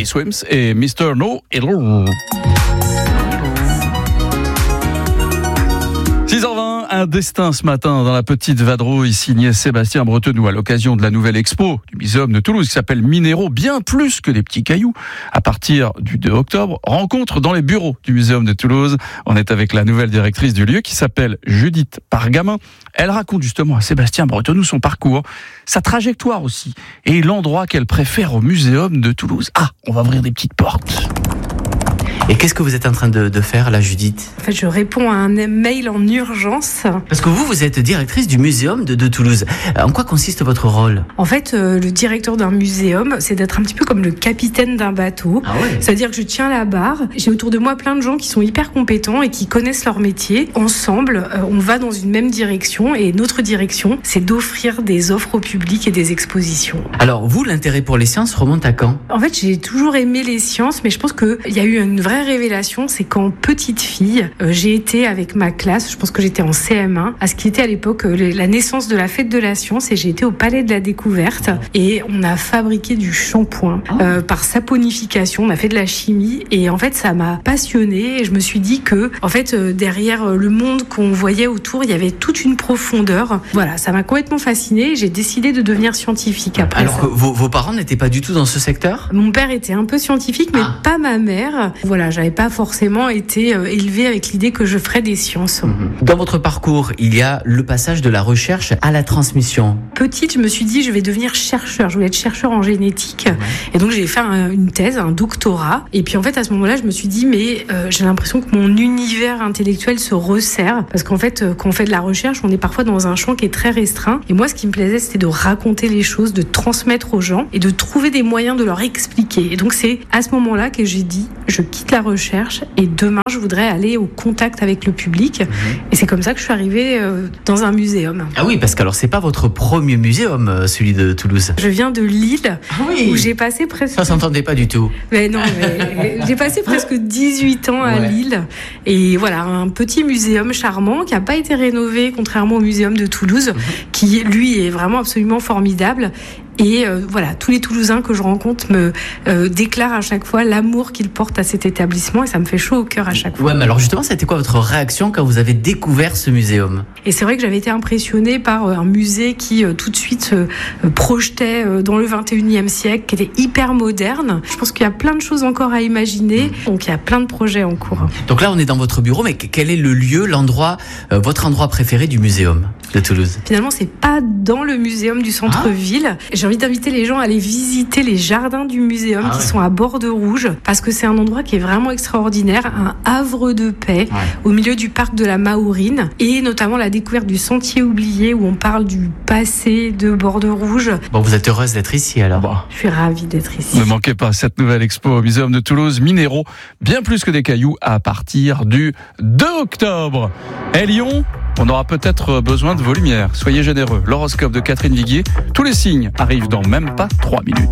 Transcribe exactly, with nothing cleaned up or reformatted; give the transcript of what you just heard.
Swims et mister No Hello. six heures vingt, un destin ce matin dans la petite vadrouille signée Sébastien Bretenoux à l'occasion de la nouvelle expo du Muséum de Toulouse qui s'appelle Minéraux, bien plus que des petits cailloux. À partir du deux octobre, rencontre dans les bureaux du Muséum de Toulouse. On est avec la nouvelle directrice du lieu qui s'appelle Judith Pargamin. Elle raconte justement à Sébastien Bretenoux son parcours, sa trajectoire aussi et l'endroit qu'elle préfère au Muséum de Toulouse. Ah, on va ouvrir des petites portes. Et qu'est-ce que vous êtes en train de, de faire là, Judith ? En fait, je réponds à un mail en urgence. Parce que vous, vous êtes directrice du Muséum de, de Toulouse. En quoi consiste votre rôle ? En fait, euh, le directeur d'un muséum, c'est d'être un petit peu comme le capitaine d'un bateau. Ah ouais. C'est-à-dire que je tiens la barre. J'ai autour de moi plein de gens qui sont hyper compétents et qui connaissent leur métier. Ensemble, euh, on va dans une même direction. Et notre direction, c'est d'offrir des offres au public et des expositions. Alors, vous, l'intérêt pour les sciences remonte à quand ? En fait, j'ai toujours aimé les sciences, mais je pense qu'il y a eu une vraie révélation, c'est qu'en petite fille, euh, j'ai été avec ma classe, je pense que j'étais en C M un, à ce qui était à l'époque euh, la naissance de la fête de la science, et j'ai été au Palais de la Découverte, et on a fabriqué du shampoing euh, par saponification, on a fait de la chimie, et en fait ça m'a passionnée, et je me suis dit que en fait euh, derrière euh, le monde qu'on voyait autour, il y avait toute une profondeur. Voilà, ça m'a complètement fascinée, et j'ai décidé de devenir scientifique après. Alors ça. que vos, vos parents n'étaient pas du tout dans ce secteur ? Mon père était un peu scientifique, mais Ah. pas ma mère. Voilà, j'avais pas forcément été euh, élevée avec l'idée que je ferais des sciences. Dans votre parcours, il y a le passage de la recherche à la transmission. Petite, je me suis dit, je vais devenir chercheur. Je voulais être chercheur en génétique. Et donc, j'ai fait un, une thèse, un doctorat. Et puis, en fait, à ce moment-là, je me suis dit, mais euh, j'ai l'impression que mon univers intellectuel se resserre. Parce qu'en fait, euh, quand on fait de la recherche, on est parfois dans un champ qui est très restreint. Et moi, ce qui me plaisait, c'était de raconter les choses, de transmettre aux gens et de trouver des moyens de leur expliquer. Et donc, c'est à ce moment-là que j'ai dit, je quitte la recherche et demain, je voudrais aller au contact avec le public. Mmh. Et c'est comme ça que je suis arrivée euh, dans un muséum. Ah oui, parce que alors c'est pas votre premier muséum, euh, celui de Toulouse. Je viens de Lille, ah oui. où j'ai passé presque... Ça s'entendait pas du tout. Mais non, mais j'ai passé presque dix-huit ans à ouais. Lille. Et voilà, un petit muséum charmant qui n'a pas été rénové, contrairement au muséum de Toulouse, mmh. qui, lui, est vraiment absolument formidable. Et euh, voilà, tous les Toulousains que je rencontre me euh, déclarent à chaque fois l'amour qu'ils portent à cet établissement, et ça me fait chaud au cœur à chaque fois. Ouais, mais alors justement, c'était quoi votre réaction quand vous avez découvert ce muséum ? Et c'est vrai que j'avais été impressionnée par euh, un musée qui euh, tout de suite euh, projetait euh, dans le vingt et unième siècle, qui était hyper moderne. Je pense qu'il y a plein de choses encore à imaginer, donc il y a plein de projets en cours. Donc là, on est dans votre bureau, mais quel est le lieu, l'endroit, euh, votre endroit préféré du muséum de Toulouse ? Finalement, c'est pas dans le muséum du centre-ville. Ah. J'ai envie d'inviter les gens à aller visiter les jardins du muséum ah qui ouais. sont à Borderouge, parce que c'est un endroit qui est vraiment extraordinaire, un havre de paix ouais. au milieu du parc de la Mahourine, et notamment la découverte du sentier oublié où on parle du passé de Borderouge. Bon, vous êtes heureuse d'être ici alors ? Bon. Je suis ravie d'être ici. Ne manquez pas cette nouvelle expo au Muséum de Toulouse, Minéraux, bien plus que des cailloux, à partir du deux octobre. Et Lyon, on aura peut-être besoin de vos lumières. Soyez généreux. L'horoscope de Catherine Viguier. Tous les signes arrivent dans même pas trois minutes.